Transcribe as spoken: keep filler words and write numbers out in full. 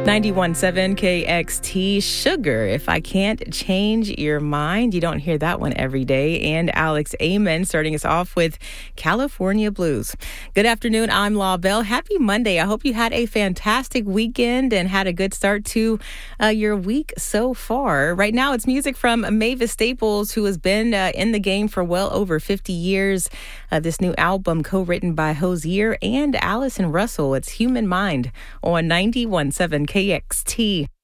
ninety-one point seven K X T, Sugar, If I Can't Change Your Mind. You don't hear that one every day. And Alex Amen starting us off with California Blues. Good afternoon. I'm La Belle. Happy Monday. I hope you had a fantastic weekend and had a good start to uh, your week so far. Right now, it's music from Mavis Staples, who has been uh, in the game for well over fifty years. Uh, this new album co-written by Hozier and Allison Russell. It's Human Mind on ninety-one point seven K X T.